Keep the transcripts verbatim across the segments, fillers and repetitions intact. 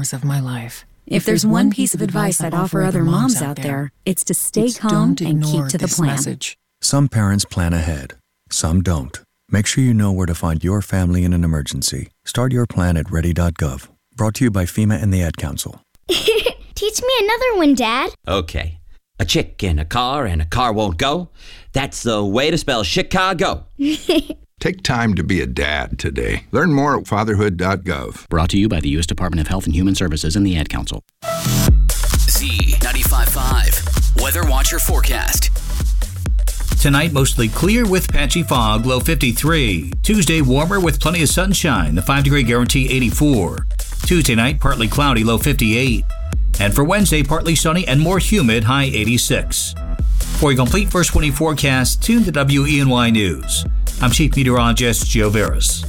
hours of my life. If there's one piece of advice I'd offer other moms out there, it's to stay calm and keep to the plan. Message. Some parents plan ahead. Some don't. Make sure you know where to find your family in an emergency. Start your plan at ready dot gov. Brought to you by FEMA and the Ad Council. Teach me another one, Dad. Okay. A chick in a car and a car won't go. That's the way to spell Chicago. Take time to be a dad today. Learn more at fatherhood dot gov. Brought to you by the U S Department of Health and Human Services and the Ad Council. Z ninety-five point five Weather Watcher Forecast. Tonight, mostly clear with patchy fog, low fifty-three. Tuesday, warmer with plenty of sunshine, the five-degree guarantee eighty-four. Tuesday night, partly cloudy, low fifty-eight. And for Wednesday, partly sunny and more humid, high eighty-six. For a complete first twenty forecast, tune to W E N Y News. I'm Chief Meteorologist Joe Veras.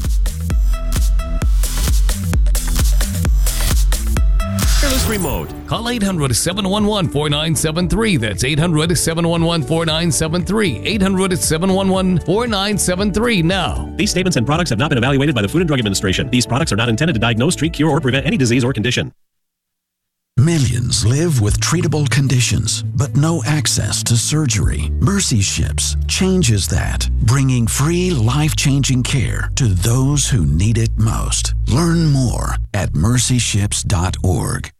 Wireless remote. Call eight hundred, seven one one, four nine seven three. That's eight hundred, seven one one, four nine seven three. eight hundred, seven one one, four nine seven three now. These statements and products have not been evaluated by the Food and Drug Administration. These products are not intended to diagnose, treat, cure, or prevent any disease or condition. Millions live with treatable conditions, but no access to surgery. Mercy Ships changes that, bringing free, life-changing care to those who need it most. Learn more at mercy ships dot org.